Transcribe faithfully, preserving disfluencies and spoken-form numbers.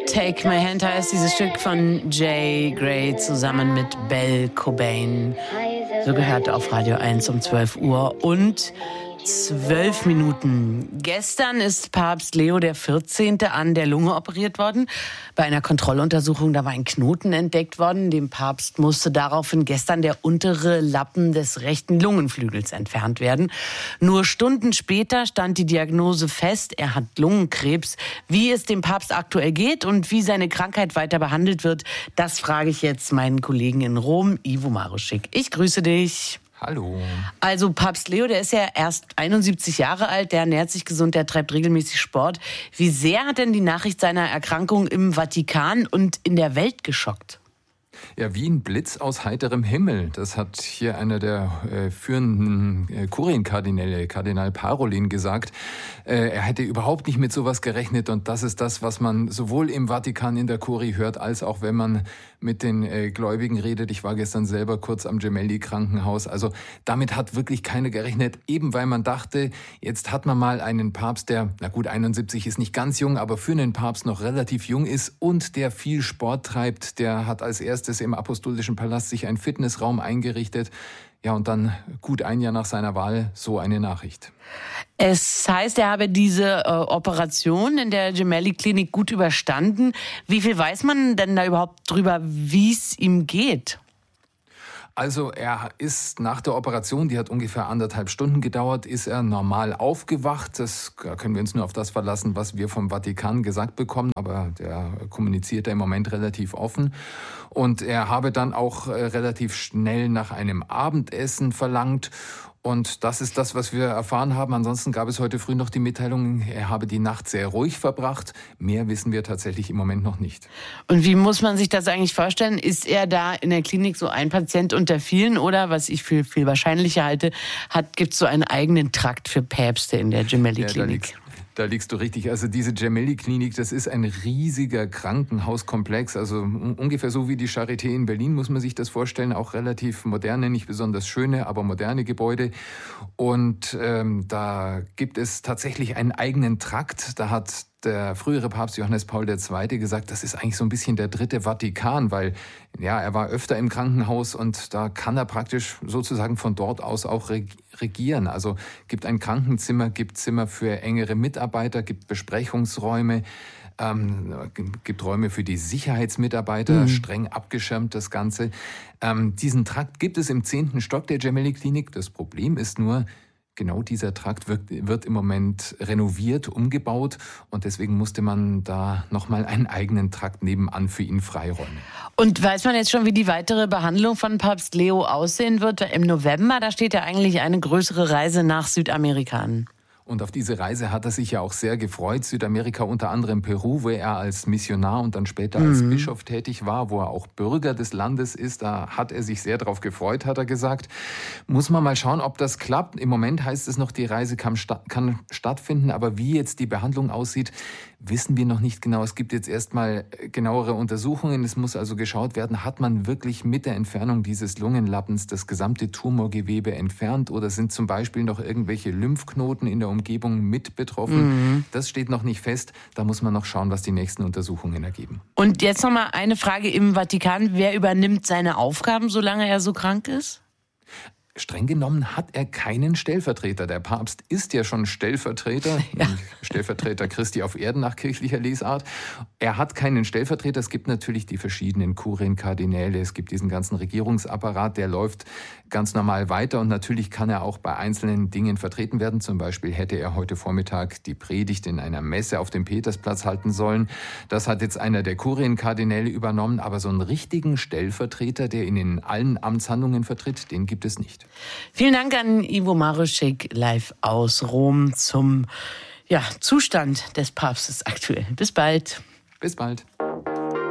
Take My Hand heißt dieses Stück von Jay Gray zusammen mit Belle Cobain. So gehört auf Radio eins um zwölf Uhr und zwölf Minuten. Gestern ist Papst Leo der vierzehnte an der Lunge operiert worden. Bei einer Kontrolluntersuchung, da war ein Knoten entdeckt worden. Dem Papst musste daraufhin gestern der untere Lappen des rechten Lungenflügels entfernt werden. Nur Stunden später stand die Diagnose fest, er hat Lungenkrebs. Wie es dem Papst aktuell geht und wie seine Krankheit weiter behandelt wird, das frage ich jetzt meinen Kollegen in Rom, Ivo Maruschik. Ich grüße dich. Hallo. Also Papst Leo, der ist ja erst einundsiebzig Jahre alt, der ernährt sich gesund, der treibt regelmäßig Sport. Wie sehr hat denn die Nachricht seiner Erkrankung im Vatikan und in der Welt geschockt? Ja, wie ein Blitz aus heiterem Himmel. Das hat hier einer der äh, führenden äh, Kurienkardinäle, Kardinal Parolin, gesagt. Äh, er hätte überhaupt nicht mit sowas gerechnet und das ist das, was man sowohl im Vatikan in der Kurie hört, als auch wenn man mit den äh, Gläubigen redet. Ich war gestern selber kurz am Gemelli-Krankenhaus. Also damit hat wirklich keiner gerechnet, eben weil man dachte, jetzt hat man mal einen Papst, der, na gut, einundsiebzig ist nicht ganz jung, aber für einen Papst noch relativ jung ist und der viel Sport treibt. Der hat als erstes im Apostolischen Palast sich einen Fitnessraum eingerichtet. Ja, und dann gut ein Jahr nach seiner Wahl so eine Nachricht. Es heißt, er habe diese äh, Operation in der Gemelli-Klinik gut überstanden. Wie viel weiß man denn da überhaupt drüber, wie es ihm geht? Also er ist nach der Operation, die hat ungefähr anderthalb Stunden gedauert, ist er normal aufgewacht. Das da können wir uns nur auf das verlassen, was wir vom Vatikan gesagt bekommen. Aber der kommuniziert im Moment relativ offen. Und er habe dann auch relativ schnell nach einem Abendessen verlangt. Und das ist das, was wir erfahren haben. Ansonsten gab es heute früh noch die Mitteilung, er habe die Nacht sehr ruhig verbracht. Mehr wissen wir tatsächlich im Moment noch nicht. Und wie muss man sich das eigentlich vorstellen? Ist er da in der Klinik so ein Patient unter vielen oder, was ich für viel wahrscheinlicher halte, gibt es so einen eigenen Trakt für Päpste in der Gemelli-Klinik? Ja, da liegst du richtig. Also diese Gemelli-Klinik, das ist ein riesiger Krankenhauskomplex. Also ungefähr so wie die Charité in Berlin, muss man sich das vorstellen. Auch relativ moderne, nicht besonders schöne, aber moderne Gebäude. Und ähm, da gibt es tatsächlich einen eigenen Trakt. Da hat der frühere Papst Johannes Paul der Zweite gesagt, das ist eigentlich so ein bisschen der dritte Vatikan, weil ja, er war öfter im Krankenhaus und da kann er praktisch sozusagen von dort aus auch regieren. Also gibt ein Krankenzimmer, gibt Zimmer für engere Mitarbeiter, gibt Besprechungsräume, ähm, gibt Räume für die Sicherheitsmitarbeiter, mhm. streng abgeschirmt das Ganze. Ähm, diesen Trakt gibt es im zehnten Stock der Gemelli-Klinik. Das Problem ist nur, genau dieser Trakt wird, wird im Moment renoviert, umgebaut und deswegen musste man da nochmal einen eigenen Trakt nebenan für ihn freiräumen. Und weiß man jetzt schon, wie die weitere Behandlung von Papst Leo aussehen wird? Im November, da steht ja eigentlich eine größere Reise nach Südamerika an. Und auf diese Reise hat er sich ja auch sehr gefreut. Südamerika, unter anderem Peru, wo er als Missionar und dann später als mhm. Bischof tätig war, wo er auch Bürger des Landes ist. Da hat er sich sehr drauf gefreut, hat er gesagt. Muss man mal schauen, ob das klappt. Im Moment heißt es noch, die Reise kann, kann stattfinden. Aber wie jetzt die Behandlung aussieht, wissen wir noch nicht genau. Es gibt jetzt erstmal genauere Untersuchungen. Es muss also geschaut werden, hat man wirklich mit der Entfernung dieses Lungenlappens das gesamte Tumorgewebe entfernt oder sind zum Beispiel noch irgendwelche Lymphknoten in der Umgebung mit betroffen? Mhm. Das steht noch nicht fest. Da muss man noch schauen, was die nächsten Untersuchungen ergeben. Und jetzt noch mal eine Frage im Vatikan. Wer übernimmt seine Aufgaben, solange er so krank ist? Streng genommen hat er keinen Stellvertreter. Der Papst ist ja schon Stellvertreter, ja. Stellvertreter Christi auf Erden nach kirchlicher Lesart. Er hat keinen Stellvertreter. Es gibt natürlich die verschiedenen Kurienkardinäle, es gibt diesen ganzen Regierungsapparat, der läuft ganz normal weiter und natürlich kann er auch bei einzelnen Dingen vertreten werden. Zum Beispiel hätte er heute Vormittag die Predigt in einer Messe auf dem Petersplatz halten sollen. Das hat jetzt einer der Kurienkardinäle übernommen, aber so einen richtigen Stellvertreter, der ihn in allen Amtshandlungen vertritt, den gibt es nicht. Vielen Dank an Ivo Maruschik live aus Rom zum ja, Zustand des Papstes aktuell. Bis bald. Bis bald.